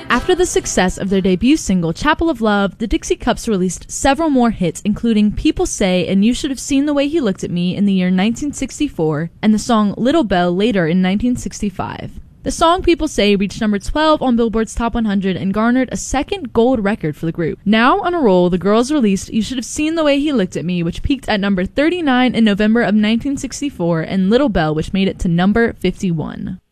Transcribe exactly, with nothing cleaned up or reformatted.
After the success of their debut single, Chapel of Love, the Dixie Cups released several more hits, including People Say and You Should Have Seen the Way He Looked at Me in the year nineteen sixty-four, and the song Little Bell later in nineteen sixty-five. The song People Say reached number twelve on Billboard's Top one hundred and garnered a second gold record for the group. Now on a roll, the girls released You Should Have Seen the Way He Looked at Me, which peaked at number thirty-nine in November of nineteen sixty-four, and Little Bell, which made it to number fifty-one.